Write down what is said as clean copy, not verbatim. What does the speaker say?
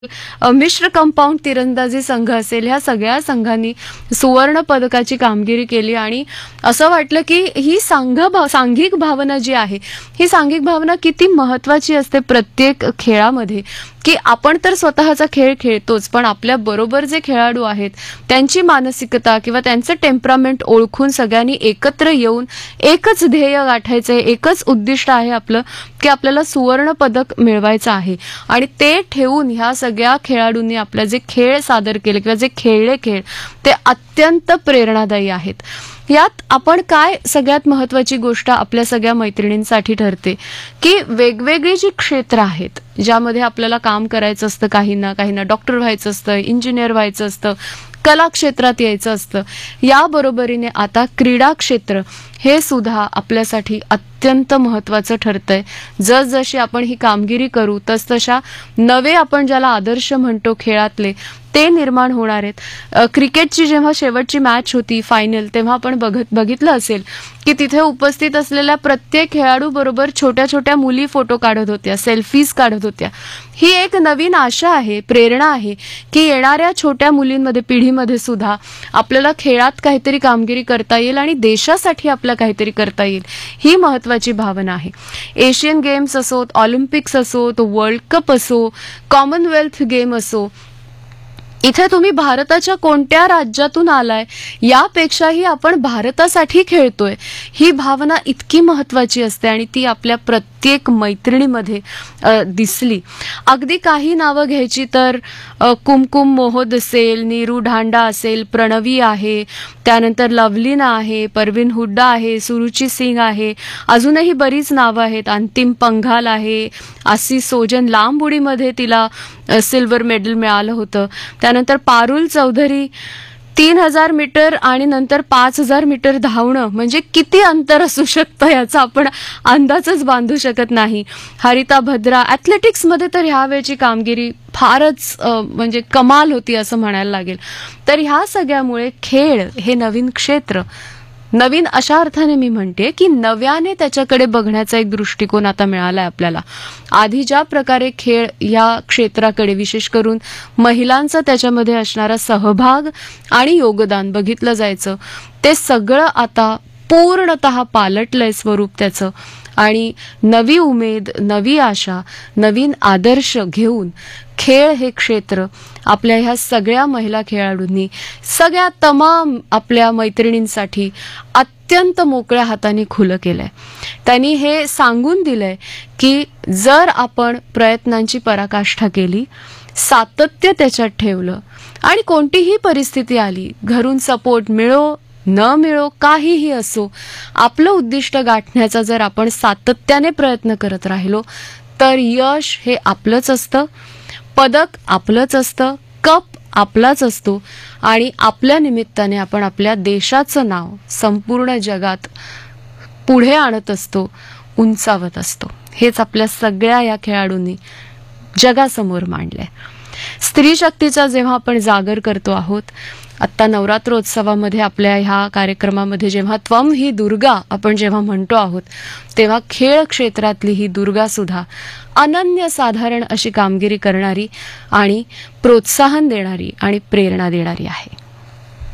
मिश्र कंपाऊंड तिरंदाजी संघ असेल, ह्या सगळ्या संघांनी सुवर्ण पदकाची कामगिरी केली आणि असं वाटलं की ही सांघिक भावना जी आहे, ही सांघिक भावना किती महत्त्वाची असते प्रत्येक खेळामध्ये, की आपण तर स्वतःचा खेळ खेळतोच, पण आपल्या बरोबर जे खेळाडू आहेत त्यांची मानसिकता किंवा त्यांचं टेम्परामेंट ओळखून सगळ्यांनी एकत्र येऊन एकच ध्येय गाठायचं आहे, एकच उद्दिष्ट आहे आपलं, की आपल्याला सुवर्ण पदक मिळवायचं आहे. आणि ते ठेवून ह्या सगळ्या खेळाडूंनी आपले जे खेळ सादर केले किंवा जे खेळले खेळ ते अत्यंत प्रेरणादायी आहेत. यात आपण काय सगळ्यात महत्त्वाची गोष्ट आपल्या सगळ्या मैत्रिणींसाठी ठरते, की वेगवेगळी जी क्षेत्र आहेत ज्यामध्ये आपल्याला काम करायचं असतं, काहींना डॉक्टर व्हायचं असतं, इंजिनियर व्हायचं असतं, कला क्षेत्रात यायचं असतं, याबरोबरीने आता क्रीडा क्षेत्र हे सुद्धा आपल्यासाठी अत्यंत महत्त्वाचं ठरतंय. जसजशी आपण ही कामगिरी करू तसतशा नवे आपण ज्याला आदर्श म्हणतो खेळातले ते निर्माण होणार आहेत. क्रिकेटची जेव्हा शेवटची मॅच होती फायनल, तेव्हा आपण बघितलं असेल की तिथे उपस्थित असलेल्या प्रत्येक खेळाडू बरोबर छोट्या छोट्या मुली फोटो काढत होत्या, सेल्फीज काढत होत्या. ही एक नवीन आशा आहे, प्रेरणा आहे की येणाऱ्या छोट्या मुलींमध्ये, पिढीमध्ये सुद्धा आपल्याला खेळात काहीतरी कामगिरी करता येईल आणि देशासाठी आपल्याला काहीतरी करता येईल, ही महत्त्वाची भावना आहे. एशियन गेम्स असोत, ऑलिम्पिक्स असोत, वर्ल्ड कप असो, कॉमनवेल्थ गेम असो, इथे तुम्ही भारताच्या कोणत्या राज्यातून आलाय यापेक्षाही आपण भारतासाठी खेळतोय, ही भावना इतकी महत्त्वाची असते आणि ती आपल्या प्रत्येक मैत्रिणीमध्ये दिसली. अगदी काही नावं घ्यायची तर कुमकुम मोहोद असेल, नीरू ढांडा असेल, प्रणवी आहे, त्यानंतर लवलीना आहे, परवीन हुड्डा आहे, सुरुची सिंग आहे, अजूनही बरीच नावं आहेत. अंतिम पंघाल आहे, आसी सोजन लांब उडीमध्ये तिला सिल्वर मेडल मिळालं होतं. त्यानंतर पारुल चौधरी 3000 मीटर आणि नंतर 5000 मीटर धावणं म्हणजे किती अंतर असू शकतं याचा आपण अंदाजच बांधू शकत नाही. हरिता भद्रा ॲथलेटिक्समध्ये तर ह्यावेळची कामगिरी फारच म्हणजे कमाल होती असं म्हणायला लागेल. तर ह्या सगळ्यामुळे खेळ हे नवीन क्षेत्र, नवीन अशा अर्थाने मी म्हणते की नव्याने त्याच्याकडे बघण्याचा एक दृष्टिकोन आता मिळाला आहे आपल्याला. आधी ज्या प्रकारे खेळ या क्षेत्राकडे, विशेष करून महिलांचा त्याच्यामध्ये असणारा सहभाग आणि योगदान बघितलं जायचं, ते सगळं आता पूर्णतः पालटलंय स्वरूप त्याचं. आणि नवी उमेद, नवी आशा, नवीन आदर्श घेऊन खेळ हे क्षेत्र आपल्या ह्या सगळ्या महिला खेळाडूंनी, सगळ्या तमाम आपल्या मैत्रिणींसाठी अत्यंत मोकळ्या हाताने खुलं केलंय. त्यांनी हे सांगून दिलंय की जर आपण प्रयत्नांची पराकाष्ठा केली, सातत्य त्याच्यात ठेवलं आणि कोणतीही परिस्थिती आली, घरून सपोर्ट मिळो न मिळो, काहीही असो, आपलं उद्दिष्ट गाठण्याचा जर आपण सातत्याने प्रयत्न करत राहिलो तर यश हे आपलंच असतं, पदक आपलंच असतं, कप आपलाच असतो आणि आपल्या निमित्ताने आपण आपल्या देशाचं नाव संपूर्ण जगात पुढे आणत असतो, उंचावत असतो. हेच आपल्या सगळ्या या खेळाडूंनी जगासमोर मांडलंय. स्त्री शक्तीचा जेव्हा आपण जागर करतो आहोत, आत्ता नवरात्रोत्सवामध्ये आपल्या ह्या कार्यक्रमामध्ये जेव्हा त्वम ही दुर्गा आपण जेव्हा म्हणतो आहोत, तेव्हा खेळ क्षेत्रातली ही दुर्गा सुद्धा अनन्यसाधारण अशी कामगिरी करणारी आणि प्रोत्साहन देणारी आणि प्रेरणा देणारी आहे.